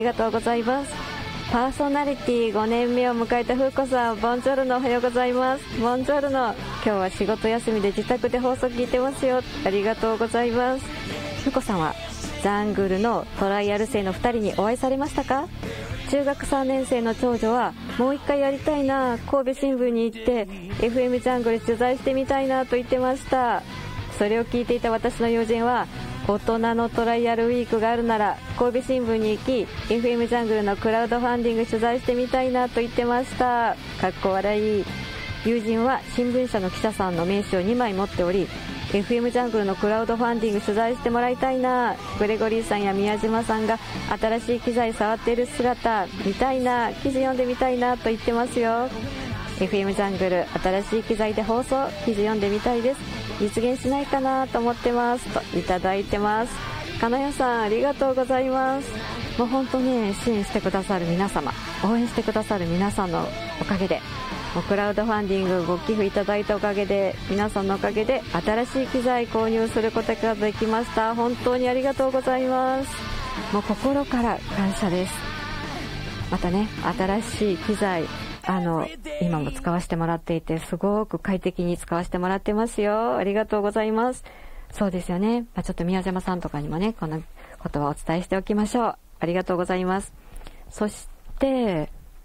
りがとうございます。パーソナリティ5年目を迎えた風子さん、ボンジョルノ、おはようございます。ボンジョルノ、今日は仕事休みで自宅で放送聞いてますよ。ありがとうございます。風子さんはジャングルのトライアル生の2人にお会いされましたか？中学3年生の長女はもう一回やりたいな、神戸新聞に行って FM ジャングル取材してみたいなと言ってました。それを聞いていた私の友人は、大人のトライアルウィークがあるなら神戸新聞に行き FM ジャングルのクラウドファンディング取材してみたいなと言ってました。かっこ笑い。友人は新聞社の記者さんの名刺を2枚持っており、 FM ジャングルのクラウドファンディング取材してもらいたいな、グレゴリーさんや宮島さんが新しい機材触っている姿見たいな、記事読んでみたいなと言ってますよ。 FM ジャングル新しい機材で放送、記事読んでみたいです。実現しないかなと思ってますといただいてます。金谷さん、ありがとうございます。もう本当ね、支援してくださる皆様、応援してくださる皆さんのおかげで、もうクラウドファンディングご寄付いただいたおかげで、皆さんのおかげで新しい機材購入することができました。本当にありがとうございます。もう心から感謝です。またね、新しい機材今も使わせてもらっていて、すごく快適に使わせてもらってますよ。ありがとうございます。そうですよね、ちょっと宮島さんとかにもね、このことはお伝えしておきましょう。ありがとうございます。そして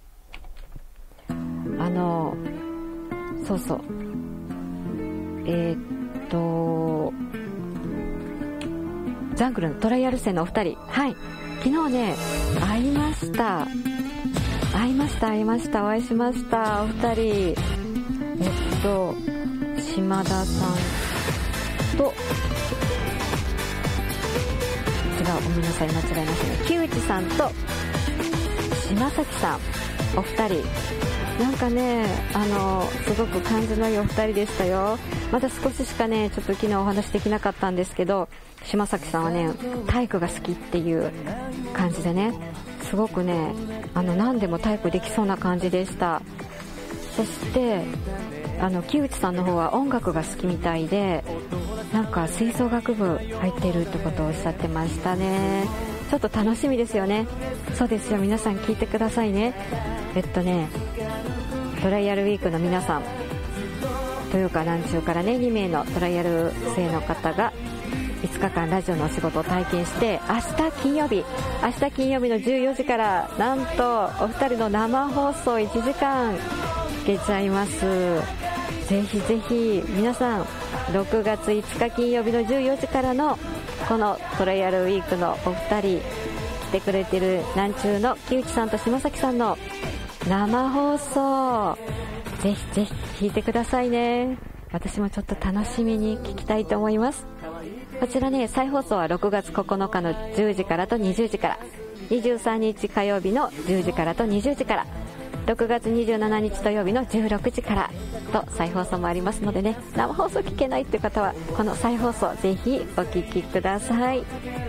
そうそう、ジャングルのトライアル生のお二人、はい、昨日ね会いました、お会いしました。お二人、島田さんと、ごめんなさい、間違えましたね、木内さんと島崎さん、お二人、なんかね、すごく感じのいいお二人でしたよ。まだ少ししかね、ちょっと昨日お話できなかったんですけど、島崎さんはね、体育が好きっていう感じでね、すごくね、何でも体育できそうな感じでした。そして木内さんの方は音楽が好きみたいで、なんか吹奏楽部入ってるってことをおっしゃってましたね。ちょっと楽しみですよね。そうですよ、皆さん聞いてくださいね。トライアルウィークの皆さん、豊川南中からね、2名のトライアル生の方が5日間ラジオのお仕事を体験して、明日金曜日の14時からなんとお二人の生放送1時間聞けちゃいます。ぜひぜひ皆さん、6月5日金曜日の14時からのこのトライアルウィークのお二人、来てくれてる南中の木内さんと島崎さんの生放送、ぜひぜひ聞いてくださいね。私もちょっと楽しみに聞きたいと思います。こちらね、再放送は6月9日の10時からと20時から、23日火曜日の10時からと20時から、6月27日土曜日の16時からと再放送もありますのでね、生放送聞けないっていう方はこの再放送ぜひお聞きください。